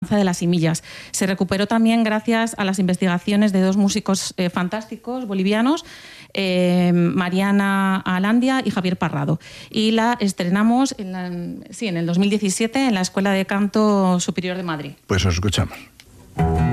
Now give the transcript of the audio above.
Danza de las Simillas. Se recuperó también gracias a las investigaciones de dos músicos fantásticos bolivianos, Mariana Alandia y Javier Parrado. Y la estrenamos en el 2017 en la Escuela de Canto Superior de Madrid. Pues os escuchamos.